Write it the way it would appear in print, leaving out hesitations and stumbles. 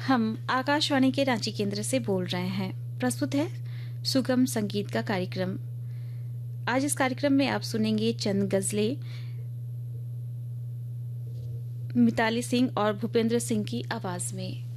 हम आकाशवाणी के रांची केंद्र से बोल रहे हैं। प्रस्तुत है सुगम संगीत का कार्यक्रम। आज इस कार्यक्रम में आप सुनेंगे चंद गजलें मिताली सिंह और भूपेंद्र सिंह की आवाज में।